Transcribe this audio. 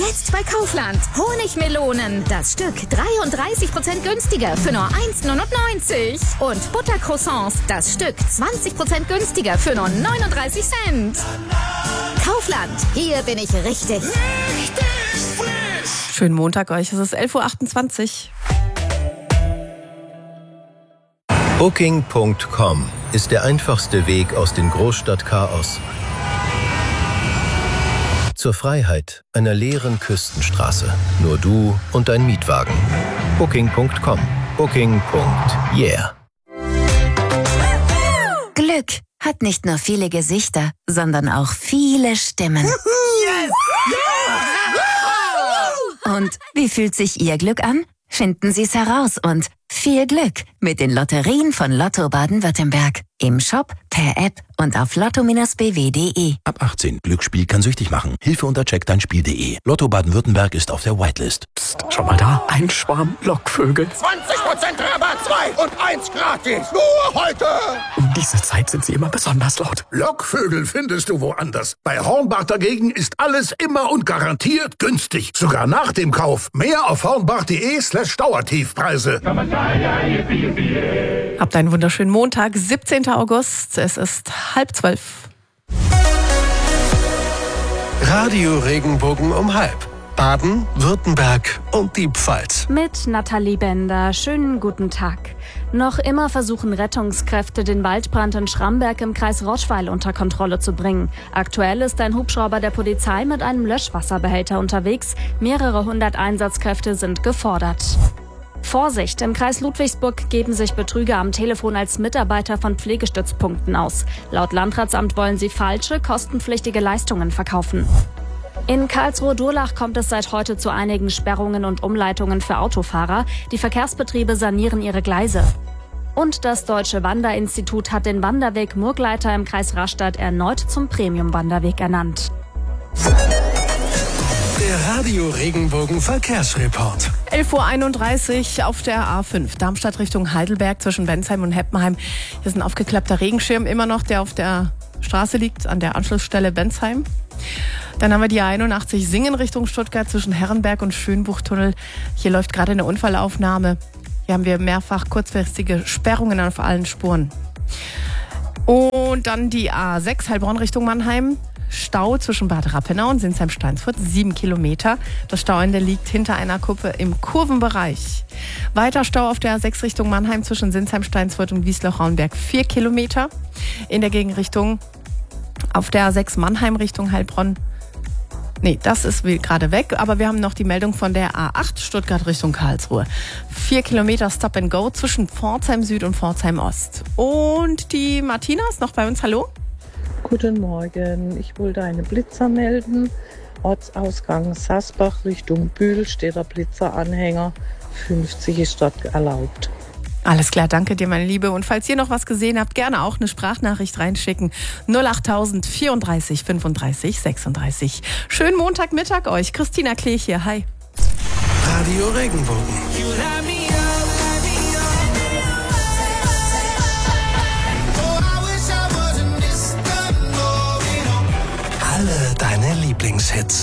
Jetzt bei Kaufland. Honigmelonen. Das Stück 33% günstiger für nur 1,99. Und Buttercroissants. Das Stück 20% günstiger für nur 39 Cent. Kaufland. Hier bin ich richtig. Schönen Montag euch. Es ist 11.28 Uhr. Booking.com ist der einfachste Weg aus dem Großstadtchaos zur Freiheit einer leeren Küstenstraße. Nur du und dein Mietwagen. Booking.com. Booking.yeah. Glück hat nicht nur viele Gesichter, sondern auch viele Stimmen. Yes! Und wie fühlt sich Ihr Glück an? Finden Sie es heraus und viel Glück mit den Lotterien von Lotto Baden-Württemberg. Im Shop, per App und auf lotto-bw.de. Ab 18. Glücksspiel kann süchtig machen. Hilfe unter checkdeinspiel.de. Lotto Baden-Württemberg ist auf der Whitelist. Psst, schau mal da. Ein Schwarm Lockvögel. 20% Rabatt, 2 und 1 gratis. Nur heute. Um diese Zeit sind sie immer besonders laut. Lockvögel findest du woanders. Bei Hornbach dagegen ist alles immer und garantiert günstig. Sogar nach dem Kauf. Mehr auf hornbach.de/Dauertiefpreise. Habt einen wunderschönen Montag, 17. August. Es ist 11:30. Radio Regenbogen um 12:30. Baden, Württemberg und die Pfalz. Mit Nathalie Bender. Schönen guten Tag. Noch immer versuchen Rettungskräfte, den Waldbrand in Schramberg im Kreis Roschweil unter Kontrolle zu bringen. Aktuell ist ein Hubschrauber der Polizei mit einem Löschwasserbehälter unterwegs. Mehrere hundert Einsatzkräfte sind gefordert. Vorsicht! Im Kreis Ludwigsburg geben sich Betrüger am Telefon als Mitarbeiter von Pflegestützpunkten aus. Laut Landratsamt wollen sie falsche, kostenpflichtige Leistungen verkaufen. In Karlsruhe-Durlach kommt es seit heute zu einigen Sperrungen und Umleitungen für Autofahrer. Die Verkehrsbetriebe sanieren ihre Gleise. Und das Deutsche Wanderinstitut hat den Wanderweg Murgleiter im Kreis Rastatt erneut zum Premium-Wanderweg ernannt. Der Radio Regenbogen Verkehrsreport. 11.31 Uhr auf der A5, Darmstadt Richtung Heidelberg zwischen Bensheim und Heppenheim. Hier ist ein aufgeklappter Regenschirm immer noch, der auf der Straße liegt, an der Anschlussstelle Bensheim. Dann haben wir die A81 Singen Richtung Stuttgart zwischen Herrenberg und Schönbuchtunnel. Hier läuft gerade eine Unfallaufnahme. Hier haben wir mehrfach kurzfristige Sperrungen auf allen Spuren. Und dann die A6 Heilbronn Richtung Mannheim. Stau zwischen Bad Rappenau und Sinsheim-Steinsfurt, 7 Kilometer. Das Stauende liegt hinter einer Kuppe im Kurvenbereich. Weiter Stau auf der A6 Richtung Mannheim zwischen Sinsheim-Steinsfurt und Wiesloch-Rauenberg, 4 Kilometer. In der Gegenrichtung auf der A6 Mannheim Richtung Heilbronn. Nee, das ist gerade weg, aber wir haben noch die Meldung von der A8 Stuttgart Richtung Karlsruhe. 4 Kilometer Stop and Go zwischen Pforzheim Süd und Pforzheim Ost. Und die Martina ist noch bei uns, hallo? Guten Morgen, ich wollte einen Blitzer melden. Ortsausgang Sasbach Richtung Bühl steht der Blitzeranhänger. 50 ist dort erlaubt. Alles klar, danke dir, meine Liebe. Und falls ihr noch was gesehen habt, gerne auch eine Sprachnachricht reinschicken. 08000 34 35 36. Schönen Montagmittag euch. Christina Klee hier, hi. Radio Regenbogen. Alle deine Lieblingshits.